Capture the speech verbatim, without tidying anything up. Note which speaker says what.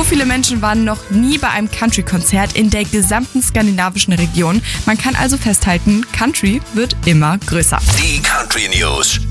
Speaker 1: viele Menschen waren noch nie bei einem Country-Konzert in der gesamten skandinavischen Region. Man kann also festhalten, Country wird immer größer.
Speaker 2: Die Country News.